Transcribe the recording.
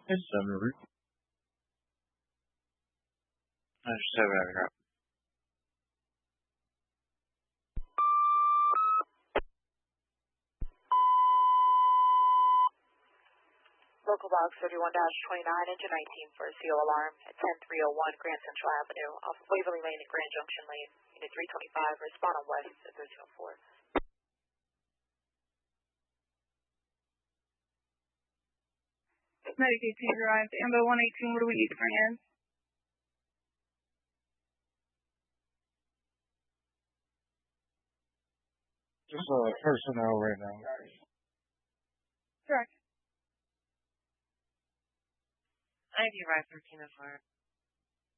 It's route. Understood, Roger. Local box 31-29, engine 19 for a CO alarm at 10301 Grand Central Avenue off of Waverly Lane and Grand Junction Lane. Unit 325, respond on west at 1304. 92 arrived. Ambo 118, what do we need to bring in? Just personnel right now. Correct. 90 arrived, 1304.